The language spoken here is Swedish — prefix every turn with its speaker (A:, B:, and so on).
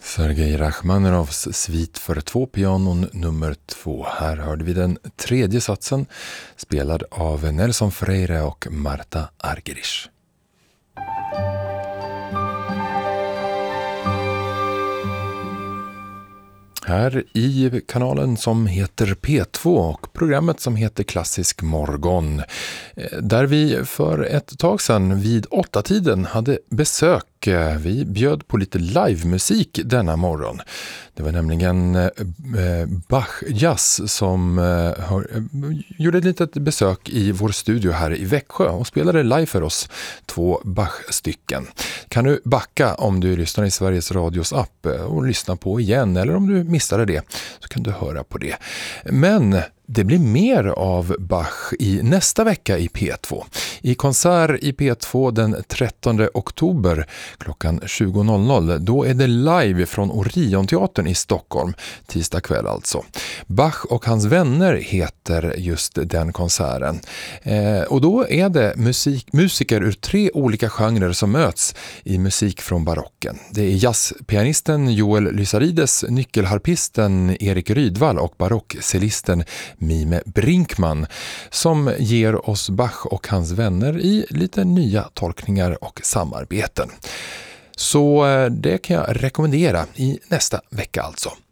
A: Sergej Rachmaninoffs svit för 2 pianon nummer 2. Här hörde vi den tredje satsen spelad av Nelson Freire och Marta Argerich. Här i kanalen som heter P2 och programmet som heter Klassisk morgon, där vi för ett tag sedan vid 8-tiden hade besök. Vi bjöd på lite livemusik denna morgon. Det var nämligen Bach Jazz som gjorde ett litet besök i vår studio här i Växjö och spelade live för oss 2 Bach-stycken. Kan du backa om du lyssnar i Sveriges Radios app och lyssna på igen, eller om du missade det så kan du höra på det. Men det blir mer av Bach i nästa vecka i P2. I konsert i P2 den 13 oktober klockan 20.00. Då är det live från Orionteatern i Stockholm, tisdag kväll alltså. Bach och hans vänner heter just den konserten. Och då är det musiker ur 3 olika genrer som möts i musik från barocken. Det är jazzpianisten Joel Lysarides, nyckelharpisten Erik Rydvall och barockcellisten Mime Brinkman som ger oss Bach och hans vänner i lite nya tolkningar och samarbeten. Så det kan jag rekommendera i nästa vecka alltså.